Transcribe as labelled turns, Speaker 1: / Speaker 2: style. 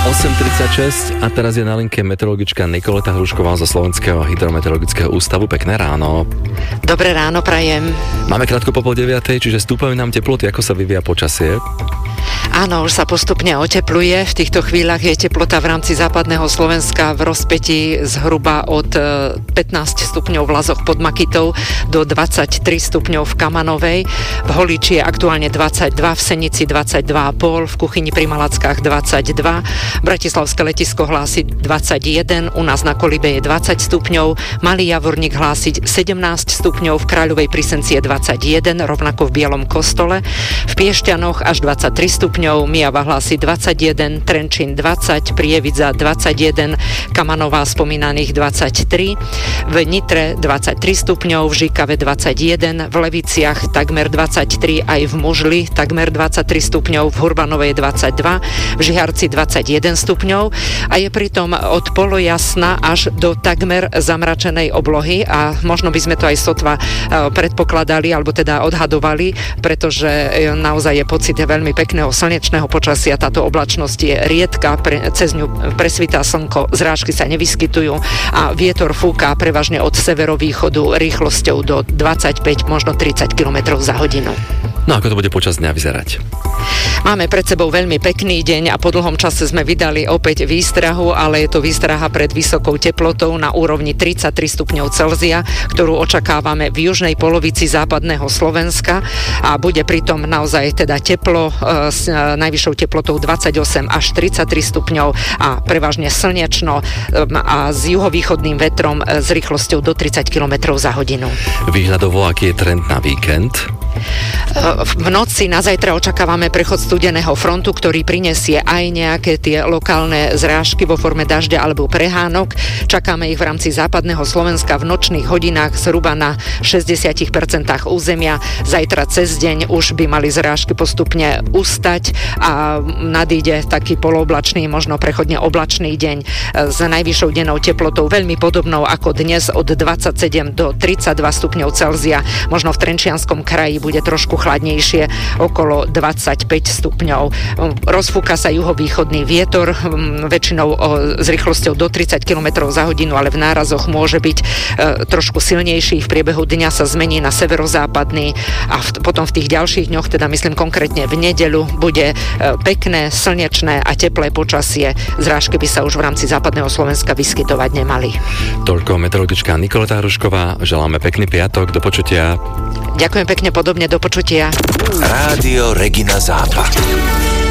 Speaker 1: 8:36 a teraz je na linke meteorologička Nikoleta Hrušková zo Slovenského hydrometeorologického ústavu. Pekné ráno.
Speaker 2: Dobré ráno prajem.
Speaker 1: Máme krátko po 8:30, čiže stúpajú nám teploty. Ako sa vyvíja počasie?
Speaker 2: Áno, už sa postupne otepluje. V týchto chvíľach je teplota v rámci západného Slovenska v rozpätí zhruba od 15 stupňov v Lazoch pod Makytou do 23 stupňov v Kamanovej. V Holíči je aktuálne 22, v Senici 22,5, v Kuchyni pri Malackách 22, Bratislavské letisko hlási 21, u nás na Kolibe je 20 stupňov, Malý Javorník hlási 17 stupňov, v Kráľovej Prisenci je 21, rovnako v Bielom Kostole, v Piešťanoch až 23 stupňov, Mijava hlási 21, Trenčín 20, Prievidza 21, Kamanová spomínaných 23, v Nitre 23 stupňov, v Žikave 21, v Leviciach takmer 23, aj v Mužli takmer 23 stupňov, v Hurbanovej 22, v Žiharci 21 stupňov a je pritom od polojasna až do takmer zamračenej oblohy a možno by sme to aj sotva predpokladali alebo teda odhadovali, pretože naozaj je pocit veľmi pekného slnečného počasia, táto oblačnosť je riedka, cez ňu presvitá slnko, zrážky sa nevyskytujú a vietor fúka prevažne od severovýchodu rýchlosťou do 25, možno 30 km za hodinu.
Speaker 1: No ako to bude počas dňa vyzerať?
Speaker 2: Máme pred sebou veľmi pekný deň a po dlhom čase sme vydali opäť výstrahu, ale je to výstraha pred vysokou teplotou na úrovni 33 stupňov Celzia, ktorú očakávame v južnej polovici západného Slovenska a bude pritom naozaj teda teplo s najvyššou teplotou 28 až 33 stupňov a prevažne slnečno a s juhovýchodným vetrom s rýchlosťou do 30 km za hodinu.
Speaker 1: Výhľadovo, aký je trend na víkend?
Speaker 2: V noci na zajtra očakávame prechod studeného frontu, ktorý prinesie aj nejaké tie lokálne zrážky vo forme dažďa alebo prehánok. Čakáme ich v rámci západného Slovenska v nočných hodinách zhruba na 60% územia. Zajtra cez deň už by mali zrážky postupne ustať a nadíde taký polooblačný, možno prechodne oblačný deň s najvyššou dennou teplotou veľmi podobnou ako dnes od 27 do 32 stupňov Celzia. Možno v Trenčianskom kraji bude trošku chladnejšie, okolo 25 stupňov. Rozfúka sa juhovýchodný vietor, väčšinou s rýchlosťou do 30 km za hodinu, ale v nárazoch môže byť trošku silnejší. V priebehu dňa sa zmení na severozápadný a potom v tých ďalších dňoch, teda myslím konkrétne v nedeľu, bude pekné, slnečné a teplé počasie. Zrážky by sa už v rámci západného Slovenska vyskytovať nemali.
Speaker 1: Toľko meteorologička Nikoleta Hrušková. Želáme pekný piatok. Do počutia.
Speaker 2: Ďakujem pekne, podobne, do počutia.
Speaker 3: Rádio Regina Západ.